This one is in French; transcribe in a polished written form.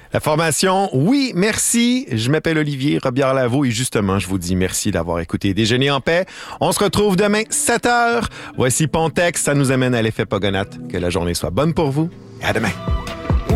La formation, oui, merci. Je m'appelle Olivier Robillard-Lavaux et justement, je vous dis merci d'avoir écouté Déjeuner en paix. On se retrouve demain, 7h. Voici Pontex, ça nous amène à l'effet Pogonatte. Que la journée soit bonne pour vous et à demain.